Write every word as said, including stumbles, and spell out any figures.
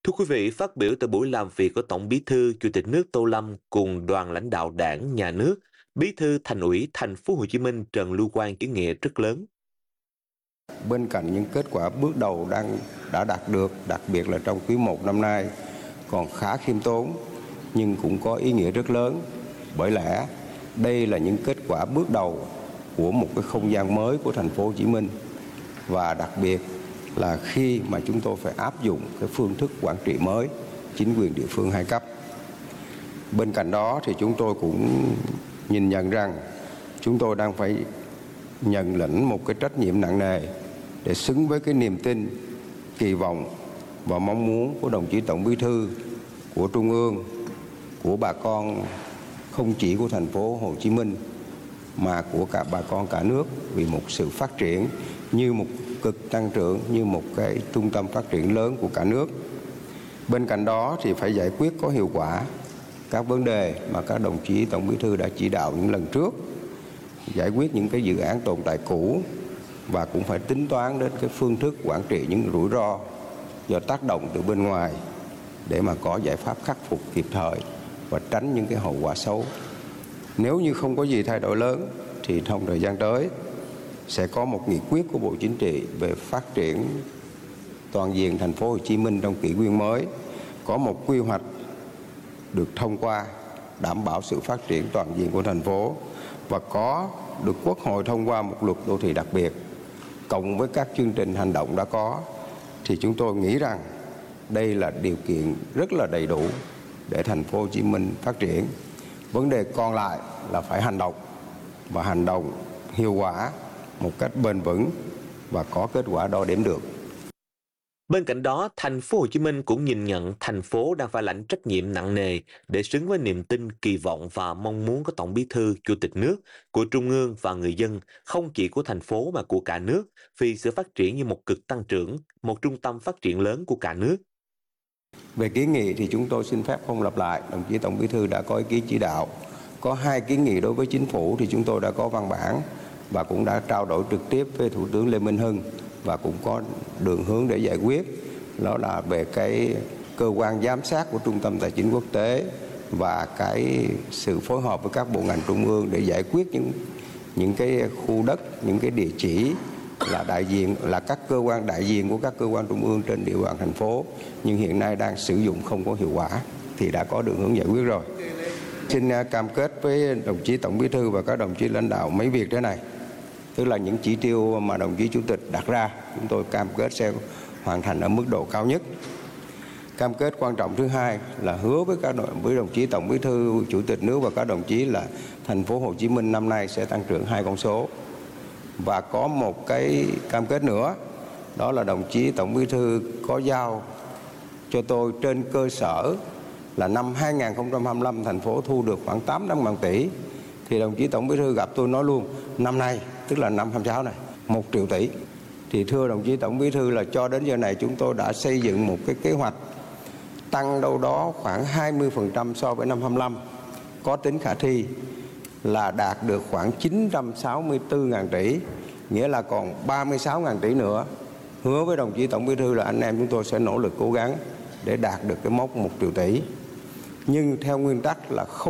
Thưa quý vị, phát biểu tại buổi làm việc của Tổng Bí thư, Chủ tịch nước Tô Lâm cùng đoàn lãnh đạo Đảng, Nhà nước, Bí thư Thành ủy Thành phố Hồ Chí Minh Trần Lưu Quang ý nghĩa rất lớn. Bên cạnh những kết quả bước đầu đang đã đạt được, đặc biệt là trong quý một năm nay còn khá khiêm tốn nhưng cũng có ý nghĩa rất lớn, bởi lẽ đây là những kết quả bước đầu của một cái không gian mới của Thành phố Hồ Chí Minh, và đặc biệt là khi mà chúng tôi phải áp dụng cái phương thức quản trị mới, chính quyền địa phương hai cấp. Bên cạnh đó thì chúng tôi cũng nhìn nhận rằng chúng tôi đang phải nhận lĩnh một cái trách nhiệm nặng nề để xứng với cái niềm tin, kỳ vọng và mong muốn của đồng chí Tổng Bí thư, của Trung ương, của bà con không chỉ của Thành phố Hồ Chí Minh mà của cả bà con cả nước, vì một sự phát triển như một cực tăng trưởng, như một cái trung tâm phát triển lớn của cả nước. Bên cạnh đó thì phải giải quyết có hiệu quả các vấn đề mà các đồng chí Tổng Bí thư đã chỉ đạo những lần trước, giải quyết những cái dự án tồn tại cũ, và cũng phải tính toán đến cái phương thức quản trị những rủi ro do tác động từ bên ngoài để mà có giải pháp khắc phục kịp thời và tránh những cái hậu quả xấu. Nếu như không có gì thay đổi lớn thì trong thời gian tới sẽ có một nghị quyết của Bộ Chính trị về phát triển toàn diện Thành phố Hồ Chí Minh trong kỷ nguyên mới, có một quy hoạch được thông qua đảm bảo sự phát triển toàn diện của thành phố, và có được Quốc hội thông qua một luật đô thị đặc biệt, cộng với các chương trình hành động đã có, thì chúng tôi nghĩ rằng đây là điều kiện rất là đầy đủ để Thành phố Hồ Chí Minh phát triển. Vấn đề còn lại là phải hành động, và hành động hiệu quả một cách bền vững và có kết quả đo đếm được. Bên cạnh đó, Thành phố Hồ Chí Minh cũng nhìn nhận thành phố đang phải lãnh trách nhiệm nặng nề để xứng với niềm tin, kỳ vọng và mong muốn của Tổng Bí thư, Chủ tịch nước, của Trung ương và người dân, không chỉ của thành phố mà của cả nước, vì sự phát triển như một cực tăng trưởng, một trung tâm phát triển lớn của cả nước. Về kiến nghị thì chúng tôi xin phép không lặp lại, đồng chí Tổng Bí thư đã có ý kiến chỉ đạo. Có hai kiến nghị đối với chính phủ thì chúng tôi đã có văn bản và cũng đã trao đổi trực tiếp với Thủ tướng Lê Minh Hưng, và cũng có đường hướng để giải quyết. Đó là về cái cơ quan giám sát của Trung tâm Tài chính Quốc tế và cái sự phối hợp với các bộ ngành trung ương để giải quyết những những cái khu đất, những cái địa chỉ là đại diện, là các cơ quan đại diện của các cơ quan trung ương trên địa bàn thành phố nhưng hiện nay đang sử dụng không có hiệu quả, thì đã có đường hướng giải quyết rồi. Xin cam kết với đồng chí Tổng Bí thư và các đồng chí lãnh đạo mấy việc thế này, tức là những chỉ tiêu mà đồng chí Chủ tịch đặt ra, chúng tôi cam kết sẽ hoàn thành ở mức độ cao nhất. Cam kết quan trọng thứ hai là hứa với các với đồng chí Tổng Bí thư, Chủ tịch nước và các đồng chí là Thành phố Hồ Chí Minh năm nay sẽ tăng trưởng hai con số. Và có một cái cam kết nữa, đó là đồng chí Tổng Bí thư có giao cho tôi trên cơ sở là năm hai nghìn không trăm hai mươi lăm thành phố thu được khoảng tám trăm ngàn tỷ, thì đồng chí Tổng Bí thư gặp tôi nói luôn năm nay, tức là năm hai mươi sáu này, một triệu tỷ. Thì thưa đồng chí Tổng Bí thư là cho đến giờ này chúng tôi đã xây dựng một cái kế hoạch tăng đâu đó khoảng hai mươi phần trăm so với năm hai mươi lăm, có tính khả thi là đạt được khoảng chín trăm sáu mươi tư ngàn tỷ, nghĩa là còn ba mươi sáu ngàn tỷ nữa. Hứa với đồng chí Tổng Bí thư là anh em chúng tôi sẽ nỗ lực cố gắng để đạt được cái mốc một triệu tỷ. Nhưng theo nguyên tắc là không